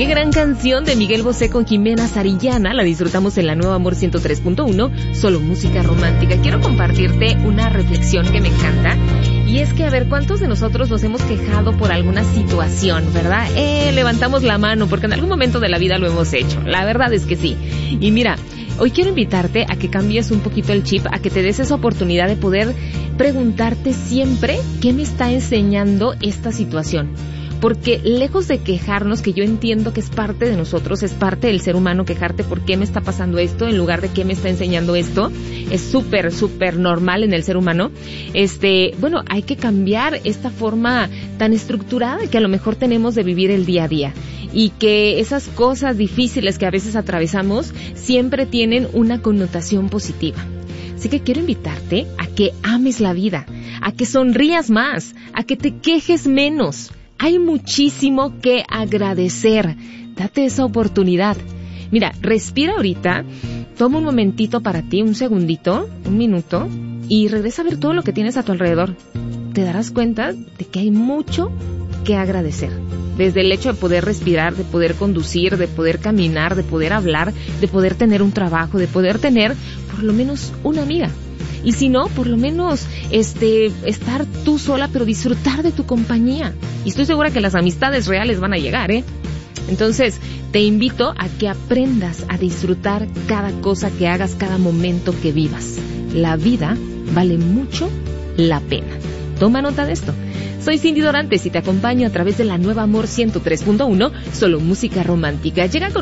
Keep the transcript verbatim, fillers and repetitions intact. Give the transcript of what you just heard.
Qué gran canción de Miguel Bosé con Jimena Sarillana. La disfrutamos en la Nueva Amor ciento tres punto uno, solo música romántica. Quiero compartirte una reflexión que me encanta. Y es que, a ver, ¿cuántos de nosotros nos hemos quejado por alguna situación, verdad? Eh, levantamos la mano porque en algún momento de la vida lo hemos hecho. La verdad es que sí. Y mira, hoy quiero invitarte a que cambies un poquito el chip, a que te des esa oportunidad de poder preguntarte siempre qué me está enseñando esta situación. Porque lejos de quejarnos, que yo entiendo que es parte de nosotros, es parte del ser humano quejarte por qué me está pasando esto, en lugar de qué me está enseñando esto, es súper, súper normal en el ser humano. Este, bueno, hay que cambiar esta forma tan estructurada que a lo mejor tenemos de vivir el día a día. Y que esas cosas difíciles que a veces atravesamos siempre tienen una connotación positiva. Así que quiero invitarte a que ames la vida, a que sonrías más, a que te quejes menos. Hay muchísimo que agradecer. Date esa oportunidad. Mira, respira ahorita, toma un momentito para ti, un segundito, un minuto, y regresa a ver todo lo que tienes a tu alrededor. Te darás cuenta de que hay mucho que agradecer. Desde el hecho de poder respirar, de poder conducir, de poder caminar, de poder hablar, de poder tener un trabajo, de poder tener por lo menos una amiga. Y si no, por lo menos este estar tú sola, pero disfrutar de tu compañía. Y estoy segura que las amistades reales van a llegar, ¿eh? Entonces, te invito a que aprendas a disfrutar cada cosa que hagas, cada momento que vivas. La vida vale mucho la pena. Toma nota de esto. Soy Cindy Dorantes y te acompaño a través de la Nueva Amor ciento tres punto uno, solo música romántica. Llega con